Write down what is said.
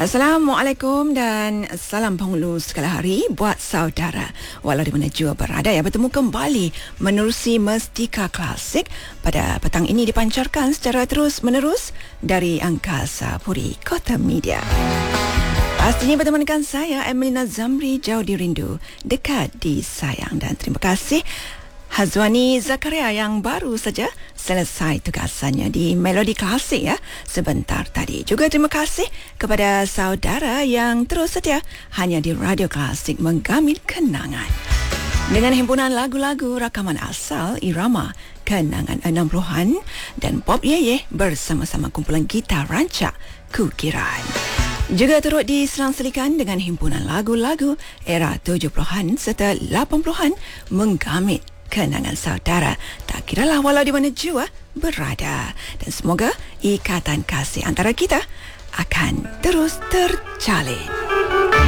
Assalamualaikum dan salam penghulu segala hari buat saudara. Walau di mana jua berada, bertemu kembali menerusi Mestika Klasik pada petang ini dipancarkan secara terus-menerus dari Angkasa Puri Kota Media. Pastinya bertemu dengan saya, Emelina Zamri, jauh di rindu, dekat di sayang. Dan terima kasih Hazwani Zakaria yang baru saja selesai tugasannya di Melodi Klasik sebentar tadi. Juga terima kasih kepada saudara yang terus setia hanya di Radio Klasik menggamit kenangan. Dengan himpunan lagu-lagu rakaman asal irama kenangan 60-an dan pop yeye bersama-sama kumpulan gitar rancak Kukiran. Juga turut diselang-selikan dengan himpunan lagu-lagu era 70-an serta 80-an menggamit kenangan saudara, tak kiralah walau di mana jua berada. Dan semoga ikatan kasih antara kita akan terus terjalin.